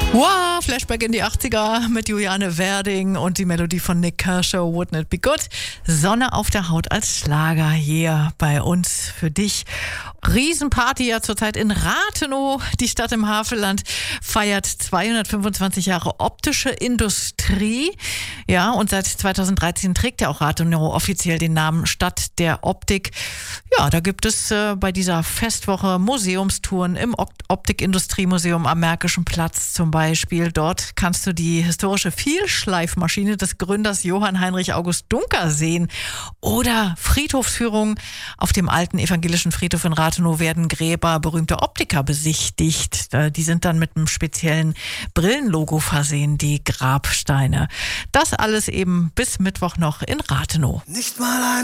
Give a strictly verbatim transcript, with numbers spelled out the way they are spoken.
Wow, Flashback in die achtziger mit Juliane Werding und die Melodie von Nick Kershaw, Wouldn't It Be Good? Sonne auf der Haut als Schlager hier bei uns für dich. Riesenparty ja zurzeit in Rathenow. Die Stadt im Havelland feiert zweihundertfünfundzwanzig Jahre optische Industrie. Ja, und seit zweitausenddreizehn trägt ja auch Rathenow offiziell den Namen Stadt der Optik. Ja, da gibt es äh, bei dieser Festwoche Museumstouren im Optikindustriemuseum am Märkischen Platz zum Beispiel. Dort kannst du die historische Vielschleifmaschine des Gründers Johann Heinrich August Duncker sehen. Oder Friedhofsführungen auf dem alten evangelischen Friedhof in Rathenow werden Gräber berühmter Optiker besichtigt. Die sind dann mit einem speziellen Brillenlogo versehen, die Grabsteine. Das alles eben bis Mittwoch noch in Rathenow. Nicht mal ein